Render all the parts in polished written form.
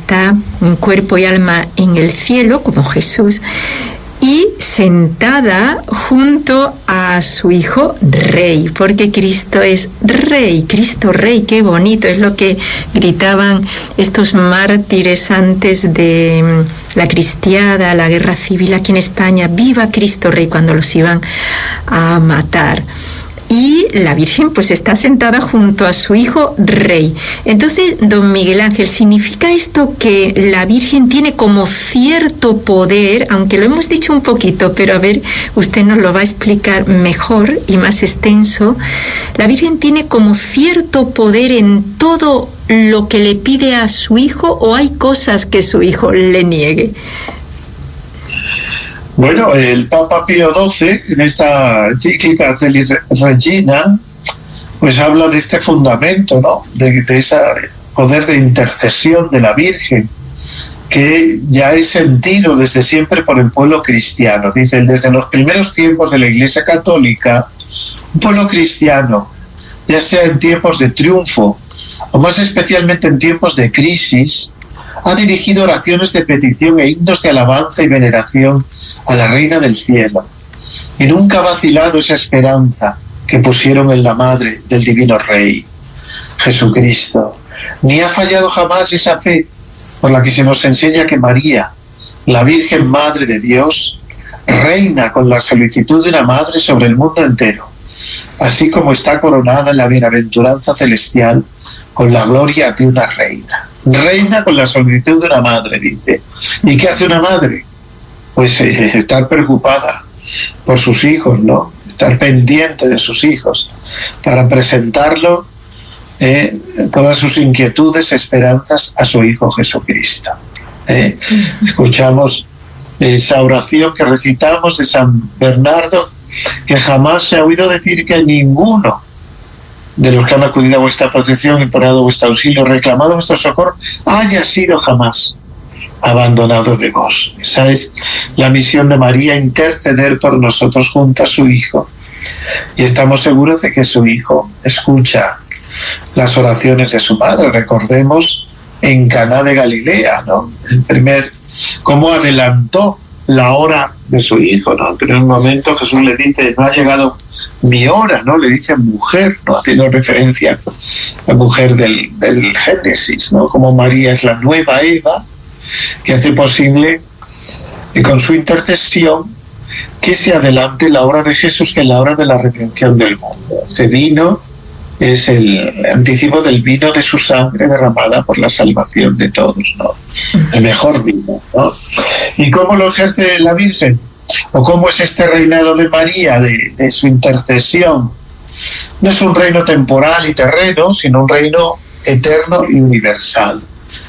está en cuerpo y alma en el cielo, como Jesús, y sentada junto a su Hijo Rey, porque Cristo es Rey, Cristo Rey, qué bonito, es lo que gritaban estos mártires antes de la cristiada, la guerra civil aquí en España, ¡viva Cristo Rey!, cuando los iban a matar. Y la Virgen pues está sentada junto a su Hijo Rey. Entonces, don Miguel Ángel, ¿significa esto que la Virgen tiene como cierto poder, aunque lo hemos dicho un poquito, pero a ver, usted nos lo va a explicar mejor y más extenso? ¿La Virgen tiene como cierto poder en todo lo que le pide a su Hijo, o hay cosas que su Hijo le niegue? Bueno, el Papa Pío XII, en esta encíclica Regina, pues habla de este fundamento, ¿no? De ese poder de intercesión de la Virgen, que ya es sentido desde siempre por el pueblo cristiano. Dice, desde los primeros tiempos de la Iglesia Católica, un pueblo cristiano, ya sea en tiempos de triunfo o más especialmente en tiempos de crisis, ha dirigido oraciones de petición e himnos de alabanza y veneración a la Reina del Cielo, y nunca ha vacilado esa esperanza que pusieron en la Madre del Divino Rey, Jesucristo, ni ha fallado jamás esa fe por la que se nos enseña que María, la Virgen Madre de Dios, reina con la solicitud de una madre sobre el mundo entero, así como está coronada en la bienaventuranza celestial con la gloria de una reina. Reina con la solicitud de una madre, dice. ¿Y qué hace una madre? Pues estar preocupada por sus hijos, ¿no? Estar pendiente de sus hijos para presentarlo, todas sus inquietudes, esperanzas a su Hijo Jesucristo. Escuchamos esa oración que recitamos de San Bernardo, que jamás se ha oído decir que ninguno de los que han acudido a vuestra protección, implorado vuestro auxilio, reclamado vuestro socorro, haya sido jamás abandonado de vos. Esa es la misión de María, interceder por nosotros junto a su Hijo. Y estamos seguros de que su Hijo escucha las oraciones de su madre. Recordemos en Caná de Galilea, ¿no? Cómo adelantó la hora de su Hijo, ¿no? Pero en un momento Jesús le dice, no ha llegado mi hora, ¿no? Le dice mujer, ¿no? Haciendo referencia a la mujer del Génesis, ¿no? Como María es la nueva Eva, que hace posible que con su intercesión que se adelante la hora de Jesús, que es la hora de la redención del mundo. Este vino es el anticipo del vino de su sangre derramada por la salvación de todos, ¿no? El mejor vino, ¿no? ¿Y cómo lo ejerce la Virgen? ¿O cómo es este reinado de María, de su intercesión? No es un reino temporal y terreno, sino un reino eterno y universal.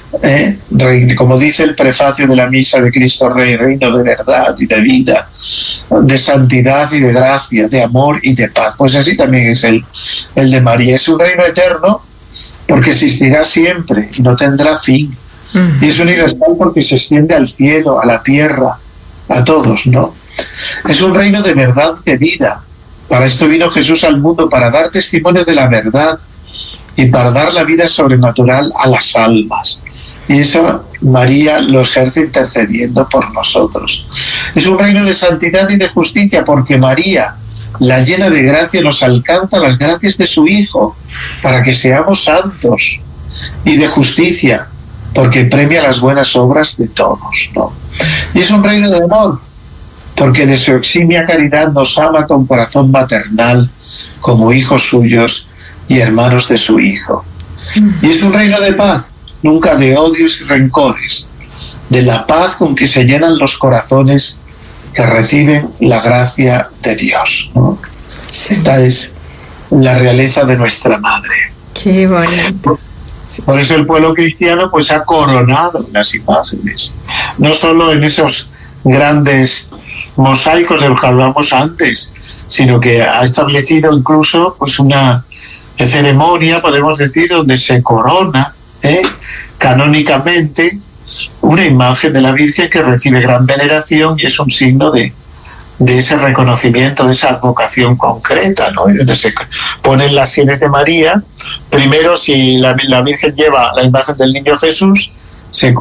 Como dice el prefacio de la misa de Cristo Rey, reino de verdad y de vida, de santidad y de gracia, de amor y de paz. Pues así también es el de María. Es un reino eterno porque existirá siempre y no tendrá fin. Y es universal porque se extiende al cielo, a la tierra, a todos, ¿no? Es un reino de verdad y de vida. Para esto vino Jesús al mundo, para dar testimonio de la verdad y para dar la vida sobrenatural a las almas. Y eso María lo ejerce intercediendo por nosotros. Es un reino de santidad y de justicia porque María, la llena de gracia, nos alcanza las gracias de su Hijo para que seamos santos, y de justicia porque premia las buenas obras de todos, ¿no? Y es un reino de amor porque de su eximia caridad nos ama con corazón maternal como hijos suyos y hermanos de su Hijo. Y es un reino de paz, nunca de odios y rencores, de la paz con que se llenan los corazones que reciben la gracia de Dios, ¿no? Esta es la realeza de nuestra Madre. Qué bonito. Por eso el pueblo cristiano pues ha coronado las imágenes, no solo en esos grandes mosaicos de los que hablamos antes, sino que ha establecido incluso pues una ceremonia, podemos decir, donde se corona canónicamente una imagen de la Virgen que recibe gran veneración y es un signo de ese reconocimiento, de esa advocación concreta, ¿no? Y donde se ponen las sienes de María. Primero, si la Virgen lleva la imagen del niño Jesús, se